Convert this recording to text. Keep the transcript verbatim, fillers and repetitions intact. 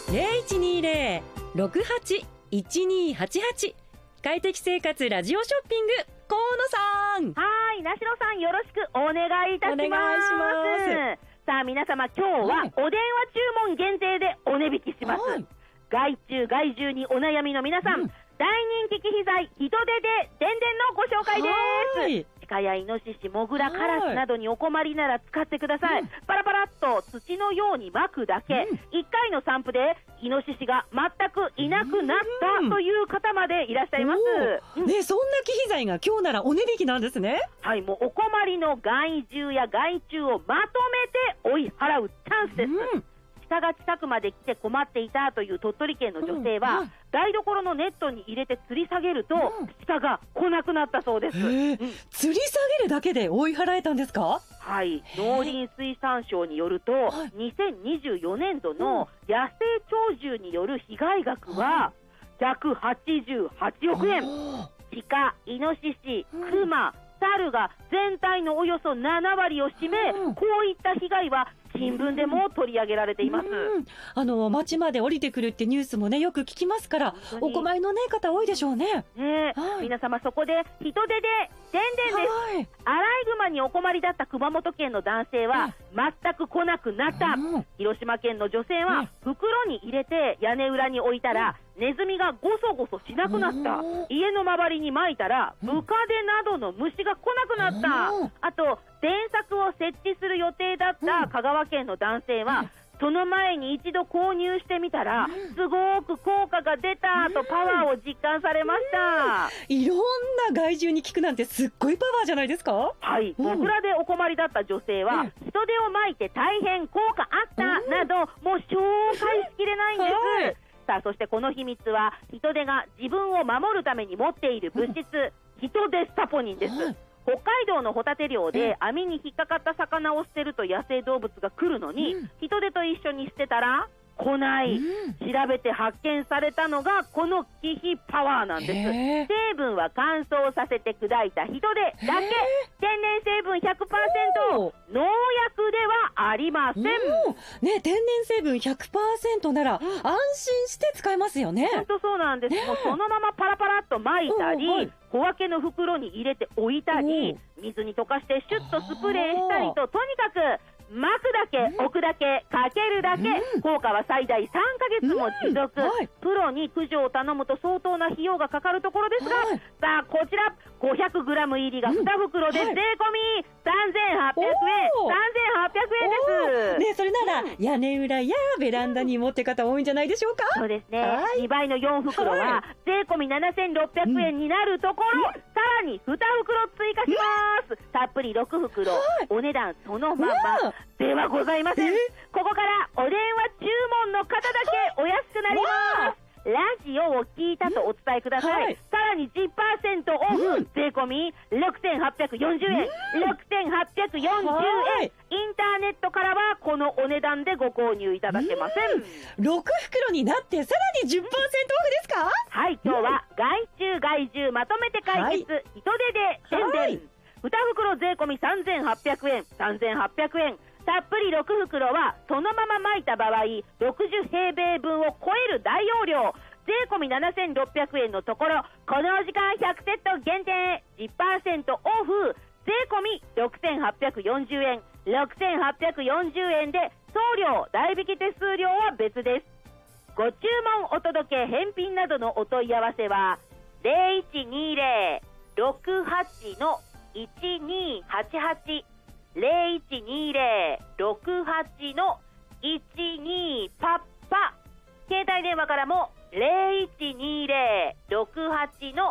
ゼロいちにゼロ ろくはち いちにはちはち。快適生活ラジオショッピング、河野さん。 はい、なしろさん、よろしくお願いいたします。 お願いします。 さあ皆様、今日はお電話注文限定でお値引きします。はい、害虫害獣にお悩みの皆さん、うん、大人気機器材ヒトデででんでんのご紹介です。鹿やイノシシ、モグラ、カラスなどにお困りなら使ってください。うん、パラパラっと土のように巻くだけ、うん、いっかいの散布でイノシシが全くいなくなったという方までいらっしゃいます。 うん、ね、そんな機器材が今日ならお値引きなんですね。 はい、もうお困りの害獣や害虫をまとめて追い払うチャンスです。うん、鹿が近くまで来て困っていたという鳥取県の女性は、うん、台所のネットに入れて吊り下げると、うん、鹿が来なくなったそうです。うん、 吊り下げるだけで追い払えたんですか？ はい、農林水産省によると、にせんにじゅうよねんどの野生鳥獣による被害額はひゃくはちじゅうはちおくえん。鹿、イノシシ、クマ、猿が全体のおよそななわりを占め、こういった被害は新聞でも取り上げられています。 うん、あの町まで降りてくるってニュースもね、よく聞きますから、お困りの、ね、方多いでしょうね。 ね、はい、皆様そこで人手ででんでんです。はい、アライグマにお困りだった熊本県の男性は全く来なくなった。うん、広島県の女性は袋に入れて屋根裏に置いたら、うん、ネズミがゴソゴソしなくなった。うん、家の周りに撒いたらムカデなどの虫が来なくなった。うん、あと電柵を設置する予定だった香川県の男性は、うん、その前に一度購入してみたら、うん、すごく効果が出たとパワーを実感されました。 うん、いろんな害獣に効くなんてすっごいパワーじゃないですか？ はい、モグラでお困りだった女性は、うん、人手をまいて大変効果あった、うん、などもう紹介しきれないんです。はい、さあそしてこの秘密は人手が自分を守るために持っている物質、うん、人手スタポニンです。はい、北海道のホタテ漁で網に引っかかった魚を捨てると野生動物が来るのに、うん、人手と一緒に捨てたら来ない、うん、調べて発見されたのがこの気比パワーなんです。成分は乾燥させて砕いた人手だけ、天然成分 ひゃくパーセント、農薬ではありません。ね、 天然成分 ひゃくパーセント なら安心して使えますよね。 本当そうなんです。ね、もうそのままパラパラっと巻いたり、はい、小分けの袋に入れて置いたり、水に溶かしてシュッとスプレーしたりと、とにかく巻くだけ、置くだけ、かけるだけ、うん、効果は最大さんかげつも持続。うん、はい、プロに駆除を頼むと相当な費用がかかるところですが、はい、さあこちら ごひゃくグラム 入りがに袋で税込みさんぜんはっぴゃくえん、さんぜんはっぴゃくえんです。 ね、それなら屋根裏やベランダに持って方多いんじゃないでしょうか。 そうですね、はい、にばいのよん袋は税込みななせんろっぴゃくえんになるところ、うん、さらにに袋追加します。うん、たっぷりろく袋、はい、お値段そのままではございません。ここからお電話注文の方だけお安くなります。ラジオを聞いたとお伝えください。はい、さらに じゅっパーセント オフ、うん、税込みろくせんはっぴゃくよんじゅうえん、うん、ろくせんはっぴゃくよんじゅうえん、インターネットからはこのお値段でご購入いただけません。 うん、ろく袋になってさらに じゅっパーセント オフですか？ はい、今日は害虫害獣まとめて解決、はい、人手で宣伝、はい、に袋税込みさんぜんはっぴゃくえん、さんぜんはっぴゃくえん、たっぷりろく袋はそのまま巻いた場合ろくじゅうへいべいぶんを超える大容量、税込みななせんろっぴゃくえんのところ、このお時間ひゃくセット限定 じゅっパーセント オフ、税込みろくせんはっぴゃくよんじゅうえん、ろくせんはっぴゃくよんじゅうえんで送料代引き手数料は別です。ご注文お届け返品などのお問い合わせは ゼロいちにゼロ ろくはち いちにはちはち ゼロいちにゼロ ろくはち いちにパッパ、携帯電話からもゼロいちにゼロ ろくはち